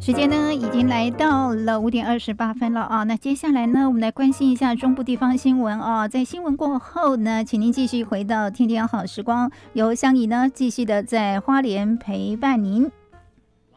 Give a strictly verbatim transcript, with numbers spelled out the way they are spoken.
时间呢已经来到了五点二十八分了啊，那接下来呢，我们来关心一下中部地方新闻啊。在新闻过后呢，请您继续回到天天好时光，由香怡呢继续的在花莲陪伴您。